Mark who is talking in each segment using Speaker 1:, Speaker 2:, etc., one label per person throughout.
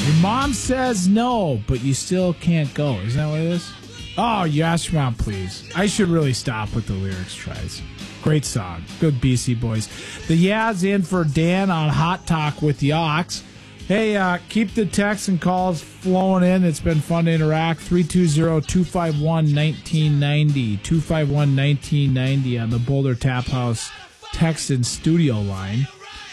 Speaker 1: Your mom says no, but you still can't go. Isn't that what it is? Oh, you ask your mom, please. I should really stop with the lyrics tries. Great song. Good BC Boys. The Yaz in for Dan on Hot Talk with the Ox. Hey, keep the texts and calls flowing in. It's been fun to interact. 320-251-1990. 251-1990 on the Boulder Tap House text and studio line.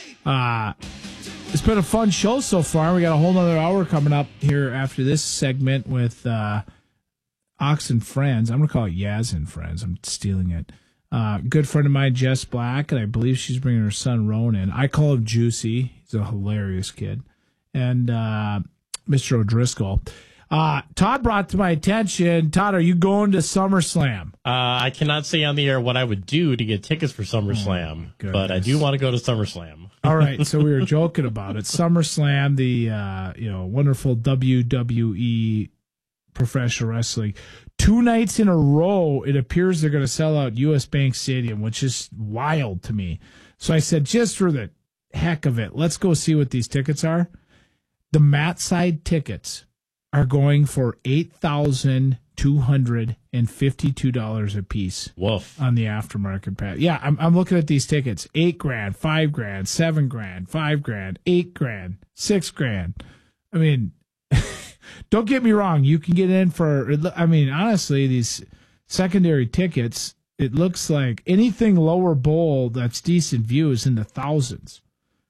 Speaker 1: It's been a fun show so far. We got a whole nother hour coming up here after this segment with Ox and Friends. I'm going to call it Yaz and Friends. I'm stealing it. Good friend of mine, Jess Black, and I believe she's bringing her son, Ronan. I call him Juicy. He's a hilarious kid. And Mr. O'Driscoll. Todd brought to my attention, Todd, are you going to SummerSlam?
Speaker 2: I cannot say on the air what I would do to get tickets for SummerSlam, but I do want to go to SummerSlam.
Speaker 1: All right, so we were joking about it. SummerSlam, the wonderful WWE professional wrestling. 2 nights in a row, it appears they're going to sell out US Bank Stadium, which is wild to me. So I said, just for the heck of it, let's go see what these tickets are. The mat side tickets are going for $8,252 a piece.
Speaker 2: Woof.
Speaker 1: On the aftermarket pass. Yeah, I'm looking at these tickets. $8,000, $5,000, $7,000, $5,000, $8,000, $6,000. I mean, don't get me wrong. You can get in for, I mean, honestly, these secondary tickets, it looks like anything lower bowl that's decent view is in the thousands.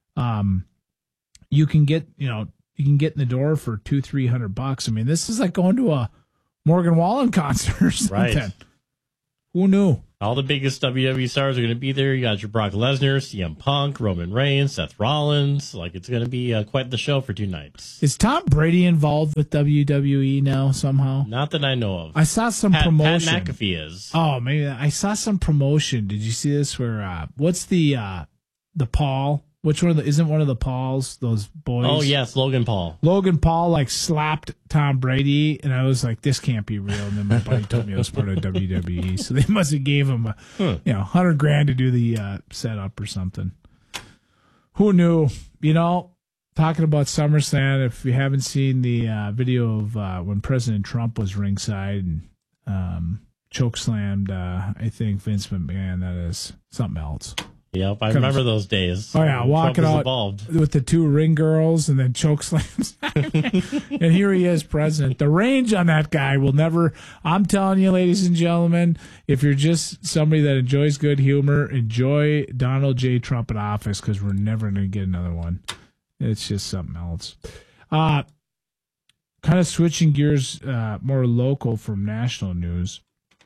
Speaker 1: You can get, you can get in the door for $200-$300. I mean, this is like going to a Morgan Wallen concert or something.
Speaker 2: Right.
Speaker 1: Who knew?
Speaker 2: All the biggest WWE stars are going to be there. You got your Brock Lesnar, CM Punk, Roman Reigns, Seth Rollins. Like, it's going to be quite the show for 2 nights.
Speaker 1: Is Tom Brady involved with WWE now somehow?
Speaker 2: Not that I know of.
Speaker 1: I saw some promotion.
Speaker 2: Pat McAfee is.
Speaker 1: Oh, maybe I saw some promotion. Did you see this? Where what's the Paul? Which one isn't one of the Pauls? Those boys.
Speaker 2: Oh yes, Logan Paul.
Speaker 1: Logan Paul like slapped Tom Brady, and I was like, "This can't be real." And then my buddy told me it was part of WWE, so they must have gave him $100,000 to do the setup or something. Who knew? Talking about SummerSlam. If you haven't seen the video of when President Trump was ringside and chokeslammed, I think Vince McMahon. That is something else.
Speaker 2: Yep, I remember those days.
Speaker 1: Oh, yeah, walking out
Speaker 2: involved
Speaker 1: with the 2 ring girls and then choke slams. And here he is, president. The range on that guy will never, I'm telling you, ladies and gentlemen, if you're just somebody that enjoys good humor, enjoy Donald J. Trump in office because we're never going to get another one. It's just something else. Kind of switching gears, more local from national news.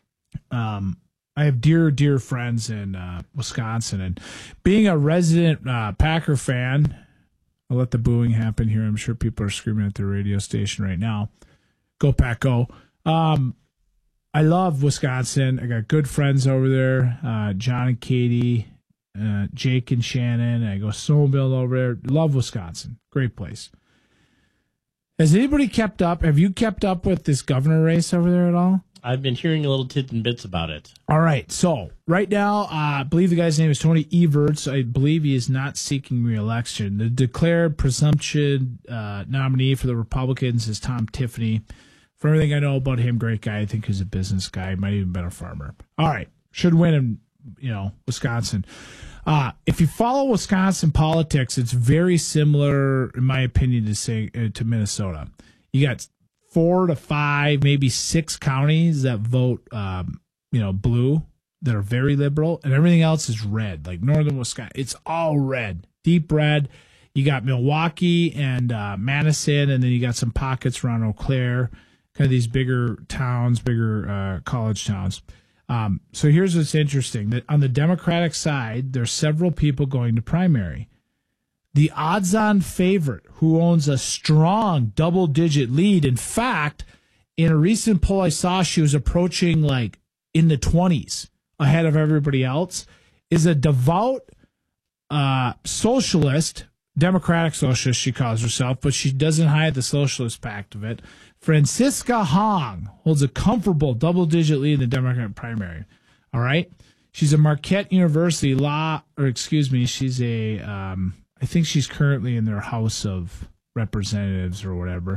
Speaker 1: I have dear friends in Wisconsin, and being a resident Packer fan, I'll let the booing happen here. I'm sure people are screaming at their radio station right now. Go Pack, go. I love Wisconsin. I got good friends over there, John and Katie, Jake and Shannon. I go snowmobile over there. Love Wisconsin. Great place. Has anybody kept up? Have you kept up with this governor race over there at all?
Speaker 2: I've been hearing a little tit and bits about it.
Speaker 1: All right. So right now, I believe the guy's name is Tony Everts. I believe he is not seeking re-election. The declared presumption nominee for the Republicans is Tom Tiffany. For everything I know about him, great guy. I think he's a business guy. Might even been a farmer. All right. Should win in, Wisconsin. If you follow Wisconsin politics, it's very similar, in my opinion, to Minnesota. You got 4 to 5, maybe 6 counties that vote, blue, that are very liberal, and everything else is red. Like northern Wisconsin, it's all red, deep red. You got Milwaukee and Madison, and then you got some pockets around Eau Claire, kind of these bigger towns, bigger college towns. So here's what's interesting: that on the Democratic side, there's several people going to primary. The odds-on favorite, who owns a strong double-digit lead. In fact, in a recent poll I saw, she was approaching like in the 20s ahead of everybody else, is a devout socialist, democratic socialist she calls herself, but she doesn't hide the socialist pact of it. Francisca Hong holds a comfortable double-digit lead in the Democratic primary. All right? She's a Marquette University she's a... I think she's currently in their House of representatives or whatever.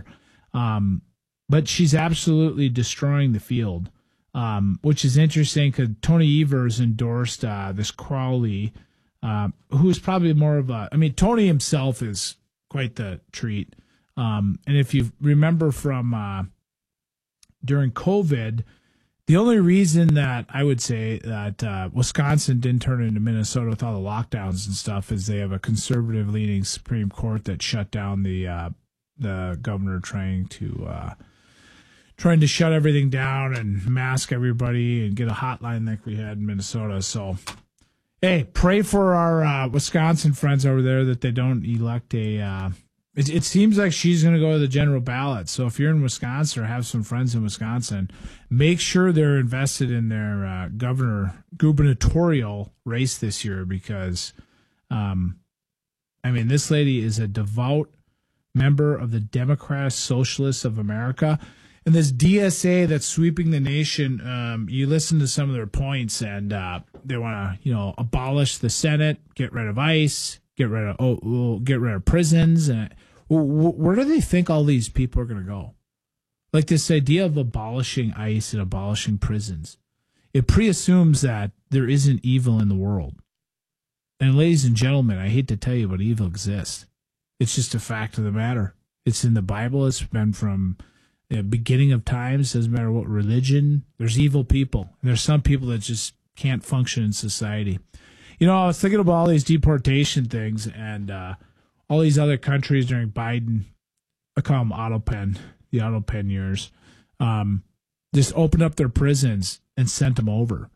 Speaker 1: But she's absolutely destroying the field, which is interesting because Tony Evers endorsed this Crowley, who is probably more of a, I mean, Tony himself is quite the treat. And if you remember from during COVID, the only reason that I would say that Wisconsin didn't turn into Minnesota with all the lockdowns and stuff is they have a conservative-leaning Supreme Court that shut down the governor trying to shut everything down and mask everybody and get a hotline like we had in Minnesota. So, hey, pray for our Wisconsin friends over there that they don't elect a. It seems like she's going to go to the general ballot. So if you're in Wisconsin or have some friends in Wisconsin, make sure they're invested in their gubernatorial race this year because, I mean, this lady is a devout member of the Democrat Socialists of America. And this DSA that's sweeping the nation, you listen to some of their points and they want to, abolish the Senate, get rid of ICE, get rid of prisons. And where do they think all these people are going to go? Like this idea of abolishing ICE and abolishing prisons, it preassumes that there isn't evil in the world. And ladies and gentlemen, I hate to tell you, but evil exists. It's just a fact of the matter. It's in the Bible. It's been from the beginning of times. Doesn't matter what religion. There's evil people. And there's some people that just can't function in society. I was thinking about all these deportation things and all these other countries during Biden. I call them the auto pen years. Just opened up their prisons and sent them over.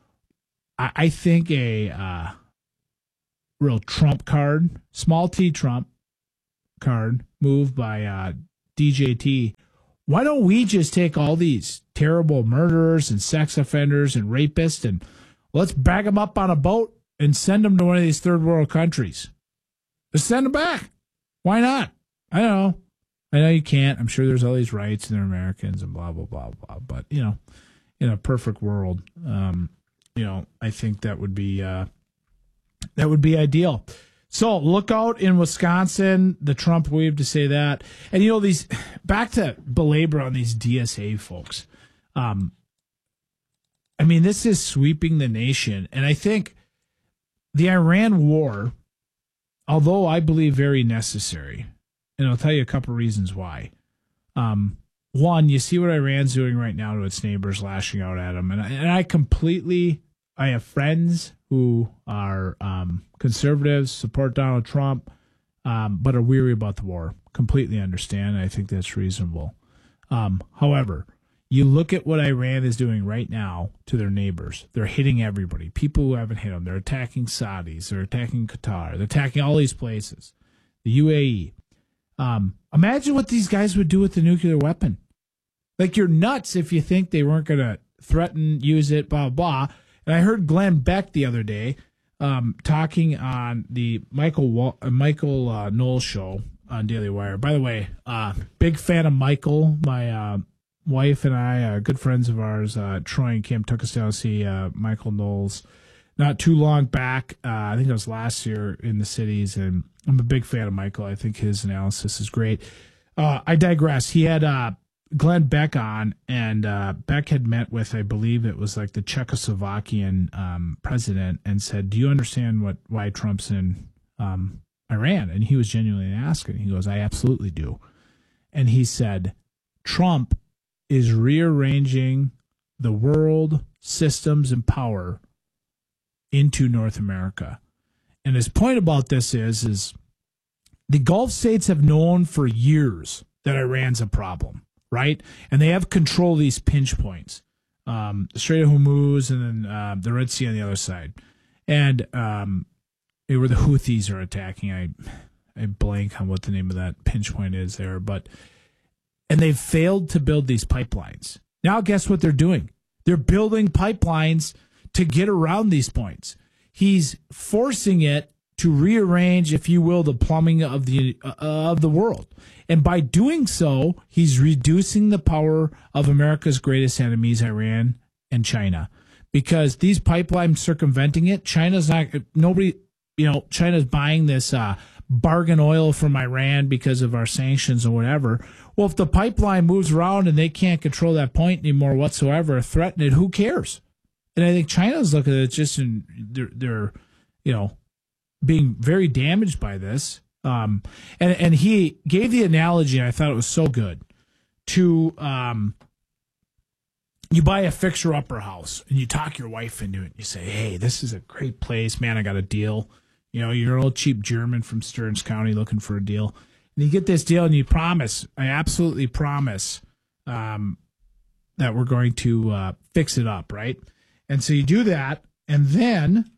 Speaker 1: I think a real Trump card, small T Trump card move by DJT. Why don't we just take all these terrible murderers and sex offenders and rapists and let's bag them up on a boat and send them to one of these third world countries? Just send them back. Why not? I know you can't. I'm sure there's all these rights and they're Americans and blah, blah, blah, blah. But, in a perfect world, I think that would be ideal. So look out in Wisconsin, the Trump wave to say that. And, these back to belabor on these DSA folks. This is sweeping the nation. And I think the Iran war, although I believe very necessary, and I'll tell you a couple reasons why. One, you see what Iran's doing right now to its neighbors, lashing out at them. And I have friends who are conservatives, support Donald Trump, but are weary about the war. Completely understand. I think that's reasonable. However, you look at what Iran is doing right now to their neighbors. They're hitting everybody. People who haven't hit them. They're attacking Saudis. They're attacking Qatar. They're attacking all these places. The UAE. Imagine what these guys would do with the nuclear weapon. Like, you're nuts if you think they weren't going to threaten, use it, blah, blah. And I heard Glenn Beck the other day talking on the Michael Knowles show on Daily Wire. By the way, big fan of Michael. My wife and I, good friends of ours, Troy and Kim, took us down to see Michael Knowles not too long back. I think it was last year in the cities, and I'm a big fan of Michael. I think his analysis is great. I digress. He had Glenn Beck on, and Beck had met with, I believe it was like the Czechoslovakian president, and said, do you understand why Trump's in Iran? And he was genuinely asking. He goes, I absolutely do. And he said, Trump is rearranging the world systems and power into North America. And his point about this is the Gulf states have known for years that Iran's a problem, right? And they have control of these pinch points, the Strait of Hormuz and then the Red Sea on the other side. And where the Houthis are attacking. I blank on what the name of that pinch point is there, and they've failed to build these pipelines. Now, guess what they're doing? They're building pipelines to get around these points. He's forcing it to rearrange, if you will, the plumbing of the world. And by doing so, he's reducing the power of America's greatest enemies, Iran and China. Because these pipelines circumventing it, China's buying this bargain oil from Iran because of our sanctions or whatever. Well, if the pipeline moves around and they can't control that point anymore whatsoever, or threaten it, who cares? And I think China's looking at it just in they're being very damaged by this. And he gave the analogy, and I thought it was so good, to you buy a fixer-upper house, and you talk your wife into it. You say, hey, this is a great place. Man, I got a deal. You're an old cheap German from Stearns County looking for a deal. And you get this deal, and you promise, I absolutely promise, that we're going to fix it up, right? And so you do that, and then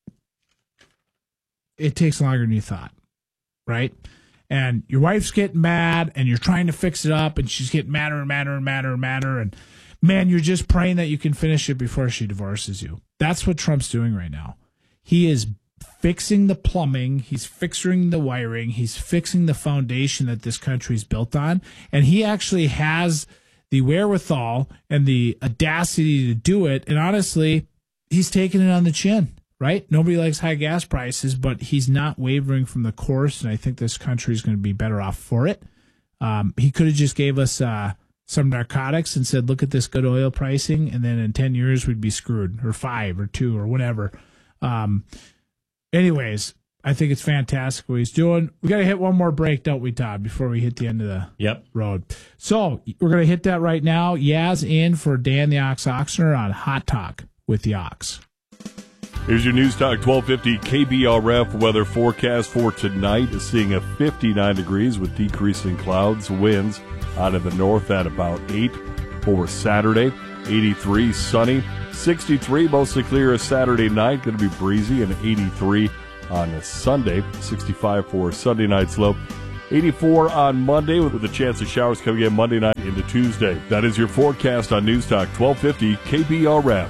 Speaker 1: it takes longer than you thought, right? And your wife's getting mad, and you're trying to fix it up, and she's getting madder and madder and madder and madder, and man, you're just praying that you can finish it before she divorces you. That's what Trump's doing right now. He is fixing the plumbing. He's fixing the wiring. He's fixing the foundation that this country's built on. And he actually has the wherewithal and the audacity to do it. And honestly, he's taking it on the chin, right? Nobody likes high gas prices, but he's not wavering from the course. And I think this country is going to be better off for it. He could have just gave us some narcotics and said, look at this good oil pricing, and then in 10 years we'd be screwed, or 5 or 2 or whatever. Anyways, I think it's fantastic what he's doing. We got to hit one more break, don't we, Todd, before we hit the end of the road. So we're going to hit that right now. Yaz in for Dan the Ox Oxner on Hot Talk with the Ox.
Speaker 3: Here's your News Talk 1250 KBRF weather forecast for tonight. Seeing a 59 degrees with decreasing clouds, winds out of the north at about 8 for Saturday. 83 sunny, 63 mostly clear Saturday night. Going to be breezy, and 83 on Sunday. 65 for Sunday night's low. 84 on Monday with a chance of showers coming in Monday night into Tuesday. That is your forecast on News Talk 1250 KBRF.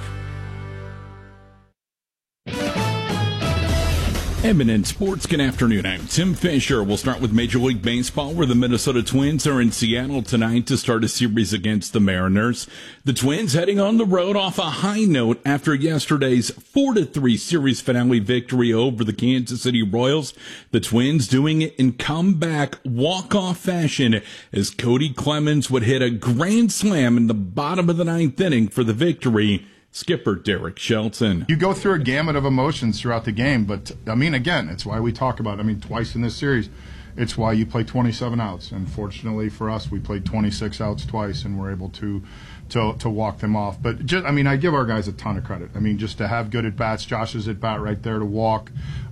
Speaker 4: Eminent Sports, good afternoon. I'm Tim Fisher. We'll start with Major League Baseball, where the Minnesota Twins are in Seattle tonight to start a series against the Mariners. The Twins heading on the road off a high note after yesterday's 4-3 series finale victory over the Kansas City Royals. The Twins doing it in comeback walk-off fashion as Cody Clemens would hit a grand slam in the bottom of the ninth inning for the victory. Skipper Derek Shelton.
Speaker 5: You go through a gamut of emotions throughout the game, but, again, it's why we talk about it. Twice in this series, it's why you play 27 outs. And fortunately for us, we played 26 outs twice, and we're able to walk them off. But, I give our guys a ton of credit. Just to have good at-bats, Josh's at-bat right there to walk.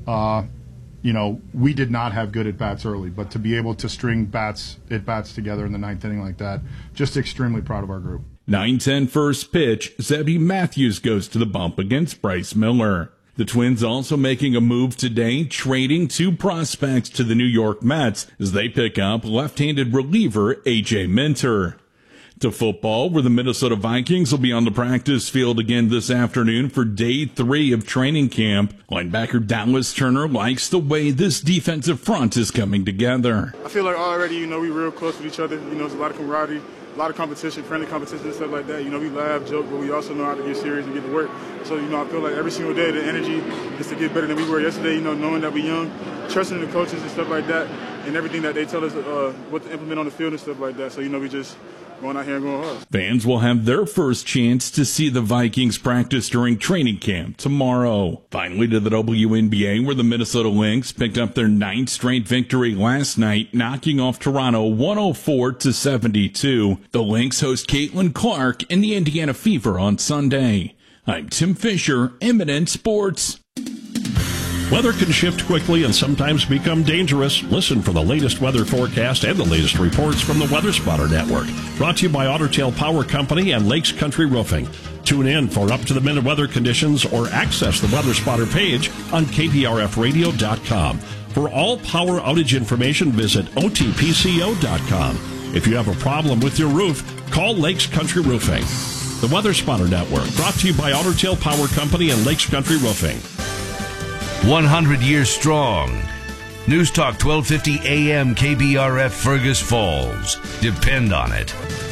Speaker 5: We did not have good at-bats early, but to be able to string at-bats together in the ninth inning like that, just extremely proud of our group.
Speaker 4: 9-10 first pitch, Zebby Matthews goes to the bump against Bryce Miller. The Twins also making a move today, trading 2 prospects to the New York Mets as they pick up left-handed reliever A.J. Minter. To football, where the Minnesota Vikings will be on the practice field again this afternoon for day 3 of training camp. Linebacker Dallas Turner likes the way this defensive front is coming together.
Speaker 6: I feel like already, we real close with each other. There's a lot of camaraderie, a lot of competition, friendly competition and stuff like that. We laugh, joke, but we also know how to get serious and get to work. So, I feel like every single day the energy is to get better than we were yesterday, knowing that we're young, trusting the coaches and stuff like that, and everything that they tell us what to implement on the field and stuff like that. So, we just going out here and going hard.
Speaker 4: Fans will have their first chance to see the Vikings practice during training camp tomorrow. Finally to the WNBA, where the Minnesota Lynx picked up their 9th straight victory last night, knocking off Toronto 104-72. The Lynx host Caitlin Clark and the Indiana Fever on Sunday. I'm Tim Fisher, Eminent Sports.
Speaker 7: Weather can shift quickly and sometimes become dangerous. Listen for the latest weather forecast and the latest reports from the Weather Spotter Network. Brought to you by Otter Tail Power Company and Lakes Country Roofing. Tune in for up-to-the-minute weather conditions or access the Weather Spotter page on KPRFradio.com. For all power outage information, visit OTPCO.com. If you have a problem with your roof, call Lakes Country Roofing. The Weather Spotter Network, brought to you by Otter Tail Power Company and Lakes Country Roofing.
Speaker 8: 100 years strong. News Talk 1250 AM KBRF Fergus Falls. Depend on it.